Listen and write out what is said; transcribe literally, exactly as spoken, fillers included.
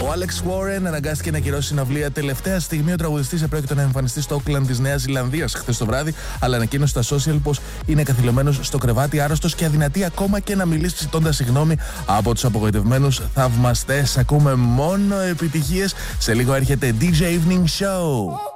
Ο Alex Warren αναγκάστηκε να ακυρώσει συναυλία τελευταία στιγμή. Ο τραγουδιστής επρόκειτο να εμφανιστεί στο Auckland της Νέας Ζηλανδίας χθες το βράδυ, αλλά ανακοίνωσε στα social πως είναι καθυλωμένος στο κρεβάτι, άρρωστος και αδυνατή ακόμα και να μιλήσει, ζητώντας συγγνώμη από τους απογοητευμένους θαυμαστές. Ακούμε μόνο επιτυχίες. Σε λίγο έρχεται ντι τζέι Evening Show.